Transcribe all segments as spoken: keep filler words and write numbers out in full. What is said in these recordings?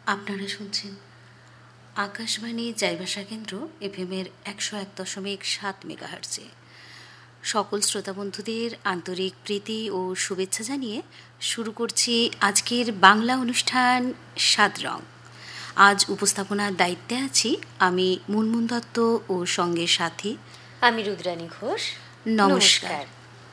আপনারা শুনছেন আকাশবাণী চাইবাসা কেন্দ্র এফএমের একশো এক দশমিক সাত মেগাহার্টজে। সকল শ্রোতা বন্ধুদের আন্তরিক প্রীতি ও শুভেচ্ছা জানিয়ে শুরু করছি আজকের বাংলা অনুষ্ঠান সাত রং। আজ উপস্থাপনার দায়িত্বে আছি আমি মুনমুন দত্ত ও সঙ্গে সাথী আমি রুদ্রাণী ঘোষ। নমস্কার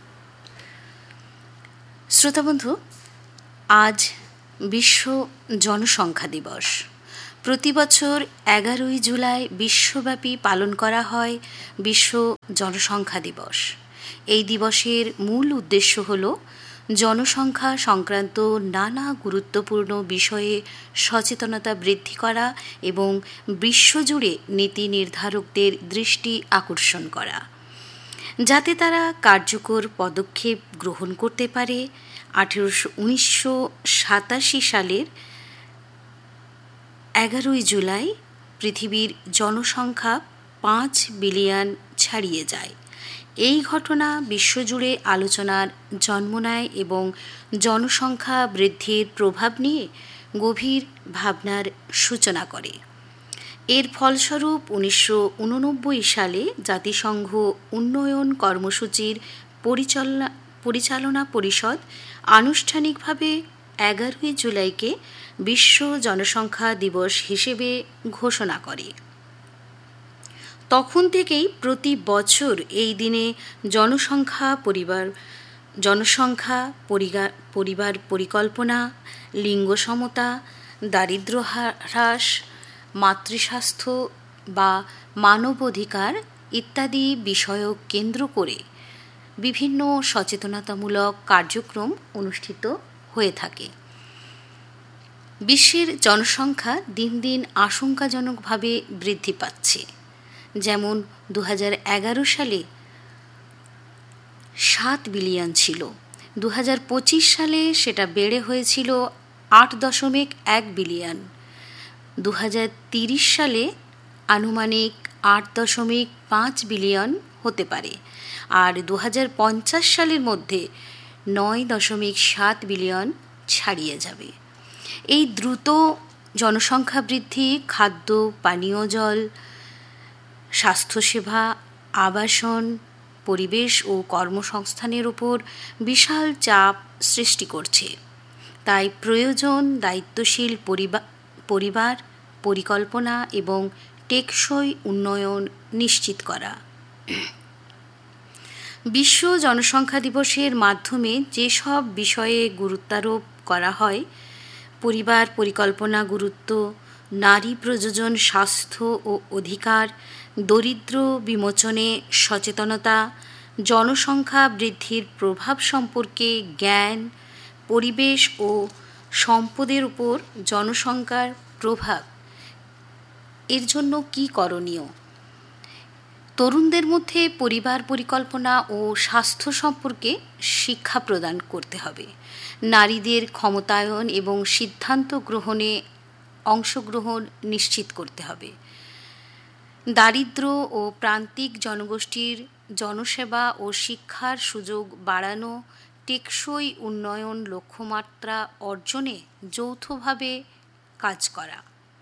শ্রোতা বন্ধু, আজ বিশ্ব জনসংখ্যা দিবস। প্রতি বছর এগারোই জুলাই বিশ্বব্যাপী পালন করা হয় বিশ্ব জনসংখ্যা দিবস। এই দিবসের মূল উদ্দেশ্য হল জনসংখ্যা সংক্রান্ত নানা গুরুত্বপূর্ণ বিষয়ে সচেতনতা বৃদ্ধি করা এবং বিশ্বজুড়ে নীতি নির্ধারকদের দৃষ্টি আকর্ষণ করা, যাতে তারা কার্যকর পদক্ষেপ গ্রহণ করতে পারে। আঠেরোশো উনিশশো সাতাশি সালের এগারোই জুলাই পৃথিবীর জনসংখ্যা পাঁচ বিলিয়ন ছাড়িয়ে যায়। এই ঘটনা বিশ্বজুড়ে আলোচনার জন্ম নেয় এবং জনসংখ্যা বৃদ্ধির প্রভাব নিয়ে গভীর ভাবনার সূচনা করে। এর ফলস্বরূপ উনিশশো উননব্বই সালে জাতিসংঘ উন্নয়ন কর্মসূচির পরিচালনা পরিচালনা পরিষদ আনুষ্ঠানিকভাবে এগারোই জুলাইকে বিশ্ব জনসংখ্যা দিবস হিসেবে ঘোষণা করে। তখন থেকেই প্রতি বছর এই দিনে জনসংখ্যা পরিবার জনসংখ্যা পরিবার পরিবার পরিকল্পনা, লিঙ্গ সমতা, দারিদ্র্য হ্রাস, মাতৃস্বাস্থ্য বা মানবাধিকার ইত্যাদি বিষয়ক কেন্দ্র করে বিভিন্ন সচেতনতামূলক কার্যক্রম অনুষ্ঠিত হয়ে থাকে। বিশ্বের জনসংখ্যা দিন দিন আশঙ্কাজনকভাবে বৃদ্ধি পাচ্ছে। যেমন দু হাজার এগারো সালে সাত বিলিয়ন ছিল, দু হাজার পঁচিশ সালে সেটা বেড়ে হয়েছিল আট দশমিক এক বিলিয়ন, দু হাজার তিরিশ সালে আনুমানিক আট দশমিক পাঁচ বিলিয়ন হতে পারে, আর দু হাজার পঞ্চাশ সালের মধ্যে নয় দশমিক সাত বিলিয়ন ছাড়িয়ে যাবে। এই দ্রুত জনসংখ্যা বৃদ্ধি খাদ্য, পানীয় জল, স্বাস্থ্যসেবা, আবাসন, পরিবেশ ও কর্মসংস্থানের উপর বিশাল চাপ সৃষ্টি করছে। তাই প্রয়োজন দায়িত্বশীল পরিবার পরিবার পরিকল্পনা এবং টেকসই উন্নয়ন নিশ্চিত করা। বিশ্ব জনসংখ্যা দিবসের মাধ্যমে যেসব বিষয়ে গুরুত্বারোপ করা হয়: পরিবার পরিকল্পনা গুরুত্ব, নারী প্রযোজন, স্বাস্থ্য ও অধিকার, দরিদ্র বিমোচনে সচেতনতা, জনসংখ্যা বৃদ্ধির প্রভাব সম্পর্কে জ্ঞান, পরিবেশ ও সম্পদের উপর জনসংখ্যার প্রভাব, এর জন্য কী করণীয়, তরুণদের মধ্যে পরিবার পরিকল্পনা ও স্বাস্থ্য সম্পর্কে শিক্ষা প্রদান করতে হবে, নারীদের ক্ষমতায়ন এবং সিদ্ধান্ত গ্রহণে অংশগ্রহণ নিশ্চিত করতে হবে, দারিদ্র ও প্রান্তিক জনগোষ্ঠীর জনসেবা ও শিক্ষার সুযোগ বাড়ানো, টেকসই উন্নয়ন লক্ষ্যমাত্রা অর্জনে যৌথভাবে কাজ করা।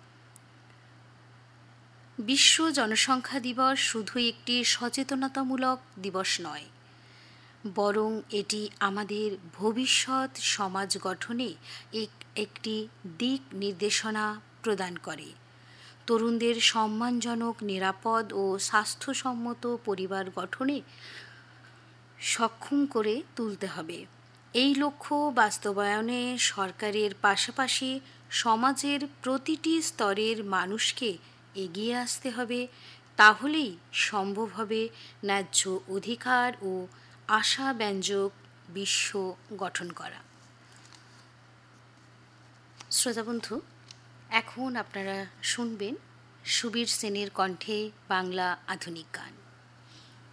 বিশ্ব জনসংখ্যা দিবস শুধু একটি সচেতনতামূলক দিবস নয়, বরং এটি আমাদের ভবিষ্যৎ সমাজ গঠনে এক একটি দিক নির্দেশনা প্রদান করে। তরুণদের সম্মানজনক, নিরাপদ ও স্বাস্থ্যসম্মত পরিবার গঠনে সক্ষম করে তুলতে হবে। এই লক্ষ্য বাস্তবায়নে সরকারের পাশাপাশি সমাজের প্রতিটি স্তরের মানুষকে এগিয়ে আসতে হবে। তাহলেই সম্ভব হবে ন্যায্য অধিকার ও আশাব্যঞ্জক বিশ্ব গঠন করা। শ্রোতাবন্ধু, এখন আপনারা শুনবেন সুবীর সেনের কণ্ঠে বাংলা আধুনিক গান।